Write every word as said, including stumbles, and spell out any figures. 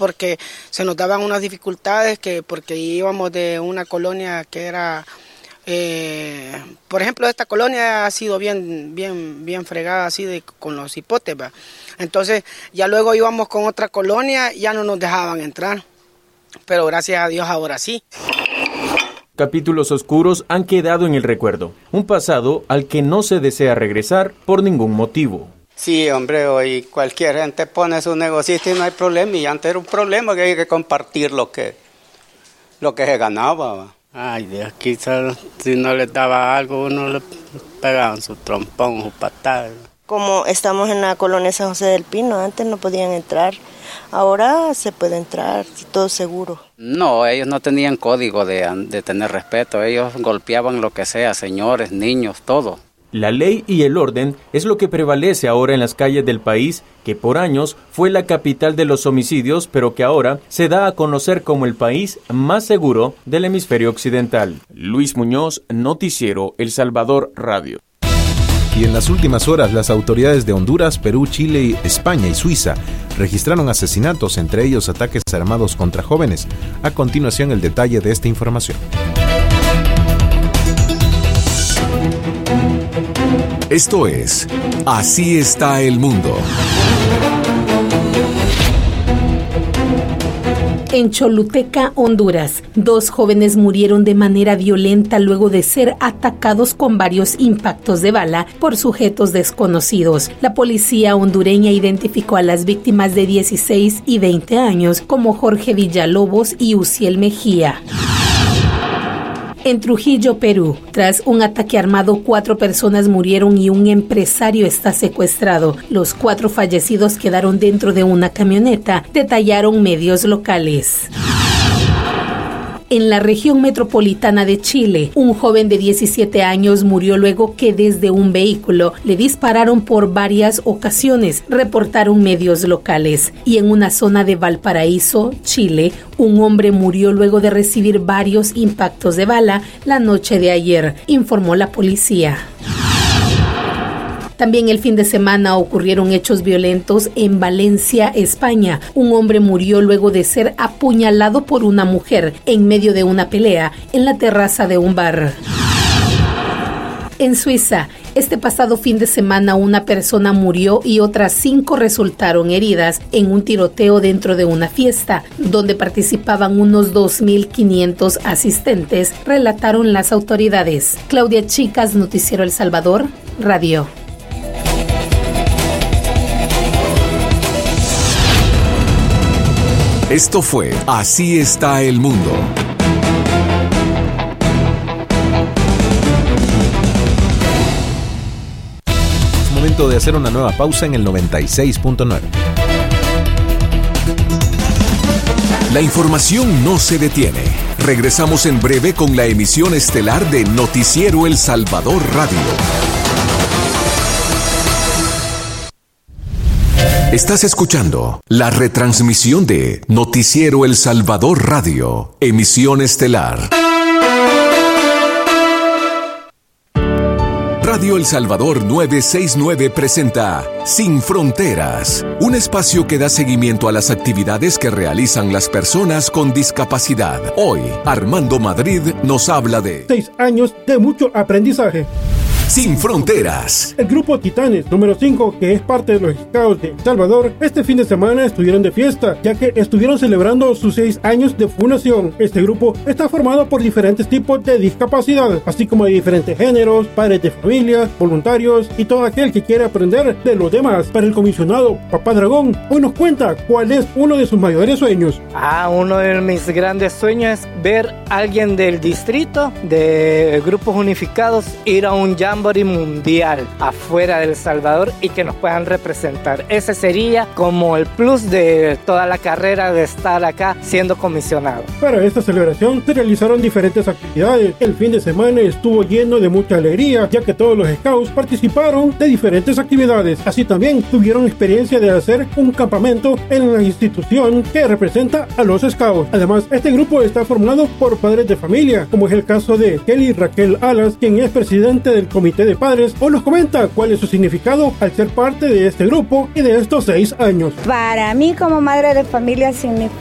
porque se nos daban unas dificultades, que porque íbamos de una colonia que era, eh, por ejemplo, esta colonia ha sido bien, bien, bien fregada así de, con los hipotes, ¿va? Entonces ya luego íbamos con otra colonia, ya no nos dejaban entrar, pero gracias a Dios ahora sí. Capítulos oscuros han quedado en el recuerdo, un pasado al que no se desea regresar por ningún motivo. Sí, hombre, hoy cualquier gente pone su negocio y no hay problema, y antes era un problema que hay que compartir lo que, lo que se ganaba. Ay, Dios, quizás si no les daba algo, uno le pegaban su trompón, su patada. Como estamos en la colonia San José del Pino, antes no podían entrar, ahora se puede entrar, todo seguro. No, ellos no tenían código de, de tener respeto, ellos golpeaban lo que sea, señores, niños, todo. La ley y el orden es lo que prevalece ahora en las calles del país, que por años fue la capital de los homicidios, pero que ahora se da a conocer como el país más seguro del hemisferio occidental. Luis Muñoz, Noticiero El Salvador Radio. Y en las últimas horas, las autoridades de Honduras, Perú, Chile, España y Suiza registraron asesinatos, entre ellos ataques armados contra jóvenes. A continuación, el detalle de esta información. Esto es Así está el mundo. En Choluteca, Honduras, dos jóvenes murieron de manera violenta luego de ser atacados con varios impactos de bala por sujetos desconocidos. La policía hondureña identificó a las víctimas de dieciséis y veinte años como Jorge Villalobos y Uciel Mejía. En Trujillo, Perú, tras un ataque armado, cuatro personas murieron y un empresario está secuestrado. Los cuatro fallecidos quedaron dentro de una camioneta, detallaron medios locales. En la región metropolitana de Chile, un joven de diecisiete años murió luego que desde un vehículo le dispararon por varias ocasiones, reportaron medios locales. Y en una zona de Valparaíso, Chile, un hombre murió luego de recibir varios impactos de bala la noche de ayer, informó la policía. También el fin de semana ocurrieron hechos violentos en Valencia, España. Un hombre murió luego de ser apuñalado por una mujer en medio de una pelea en la terraza de un bar. En Suiza, este pasado fin de semana una persona murió y otras cinco resultaron heridas en un tiroteo dentro de una fiesta, donde participaban unos dos mil quinientos asistentes, relataron las autoridades. Claudia Chicas, Noticiero El Salvador, Radio. Esto fue Así está el mundo. Es momento de hacer una nueva pausa en el noventa y seis punto nueve. La información no se detiene. Regresamos en breve con la emisión estelar de Noticiero El Salvador Radio. Estás escuchando la retransmisión de Noticiero El Salvador Radio, emisión estelar. Radio El Salvador novecientos sesenta y nueve presenta Sin Fronteras, un espacio que da seguimiento a las actividades que realizan las personas con discapacidad. Hoy, Armando Madrid nos habla de seis años de mucho aprendizaje. Sin Fronteras. El grupo Titanes número cinco, que es parte de los Scouts de El Salvador, este fin de semana estuvieron de fiesta, ya que estuvieron celebrando sus seis años de fundación. Este grupo está formado por diferentes tipos de discapacidad, así como de diferentes géneros, padres de familia, voluntarios y todo aquel que quiere aprender de los demás. Para el comisionado Papá Dragón, hoy nos cuenta cuál es uno de sus mayores sueños. Ah, uno de mis grandes sueños es ver a alguien del distrito, de grupos unificados, ir a un jam mundial afuera de El Salvador y que nos puedan representar. Ese sería como el plus de toda la carrera de estar acá siendo comisionado. Para esta celebración se realizaron diferentes actividades. El fin de semana estuvo lleno de mucha alegría, ya que todos los scouts participaron de diferentes actividades. Así también tuvieron experiencia de hacer un campamento en la institución que representa a los scouts. Además, este grupo está formado por padres de familia, como es el caso de Kelly Raquel Alas, quien es presidente del comité comité de padres, o nos comenta cuál es su significado al ser parte de este grupo y de estos seis años. Para mí como madre de familia significa